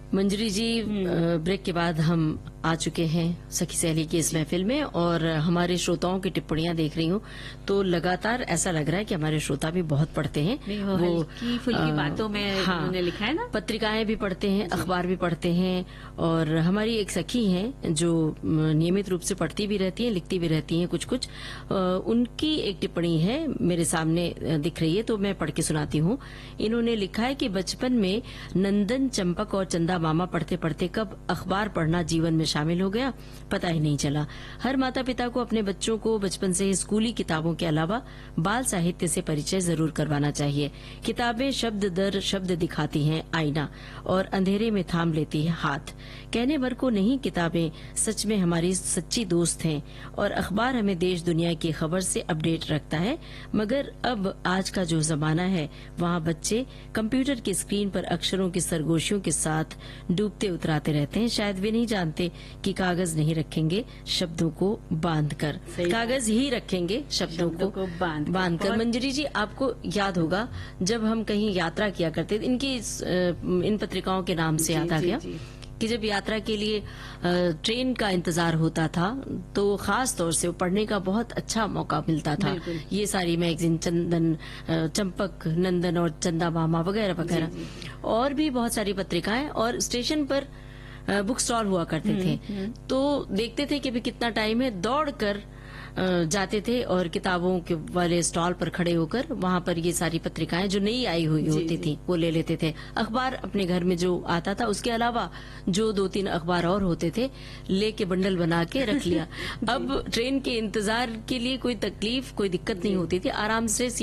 मंजरी जी, break के बाद हम आ चुके हैं सखी सहेली की इस महफिल में और हमारे श्रोताओं की टिप्पणियां देख रही हूँ तो लगातार ऐसा लग रहा है कि हमारे श्रोता भी बहुत पढ़ते हैं। वो हल्की फुल्की बातों में उन्होंने लिखा है ना। पत्रिकाएं भी पढ़ते हैं, अखबार भी पढ़ते हैं और हमारी एक सखी हैं जो नियमित रूप से पढ़ती भी रहती हैं, लिखती भी रहती हैं कुछ कुछ। उनकी एक टिप्पणी है मेरे सामने दिख रही है तो मैं पढ़ के सुनाती हूँ। इन्होंने लिखा है कि बचपन में नंदन, चंपक और चंदा मामा पढ़ते पढ़ते कब अखबार पढ़ना जीवन में शामिल हो गया पता ही नहीं चला। हर माता पिता को अपने बच्चों को बचपन से ही स्कूली किताबों के अलावा बाल साहित्य से परिचय जरूर करवाना चाहिए। किताबें शब्द दर शब्द दिखाती हैं आईना और अंधेरे में थाम लेती है हाथ। कहने भर को नहीं, किताबें सच में हमारी सच्ची दोस्त हैं और अखबार हमें देश दुनिया की खबर से अपडेट रखता है। मगर अब आज का जो जमाना है वहाँ बच्चे कंप्यूटर की स्क्रीन पर अक्षरों की सरगोशियों के साथ डूबते उतराते रहते हैं। शायद वे नहीं जानते कि कागज नहीं रखेंगे शब्दों को बांधकर, कागज ही रखेंगे शब्दों को बांधकर। मंजरी जी, आपको याद होगा जब हम कहीं यात्रा किया करते थे, इन पत्रिकाओं के नाम से याद आ गया कि जब यात्रा के लिए ट्रेन का इंतजार होता था तो खास तौर से वो पढ़ने का बहुत अच्छा मौका मिलता था। ये सारी मैगजीन, चंपक, नंदन और चंदा मामा वगैरह वगैरह और भी बहुत सारी पत्रिकाएं, और स्टेशन पर बुक स्टॉल हुआ करते थे तो देखते थे कि भी कितना टाइम है, दौड़ कर जाते थे और किताबों के वाले स्टॉल पर खड़े होकर वहां पर ये सारी पत्रिकाएं जो नई आई हुई होती थी वो ले लेते थे। अखबार अपने घर में जो आता था उसके अलावा जो 2-3 अखबार और होते थे लेके बंडल बना के रख लिया। अब ट्रेन के इंतजार के लिए कोई तकलीफ, कोई दिक्कत नहीं होती थी, आराम से